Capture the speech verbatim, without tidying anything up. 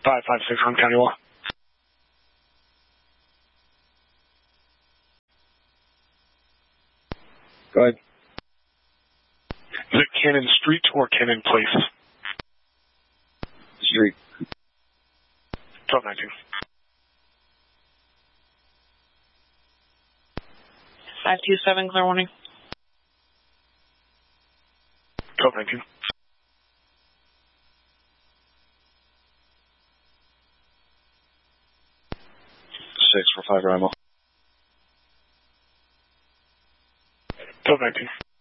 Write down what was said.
five five six on County Wall. Go ahead. Is it Cannon Street or Cannon Place? Street. twelve nineteen. five two seven, clear warning. twelve nineteen. six for five Rimo. twelve nineteen.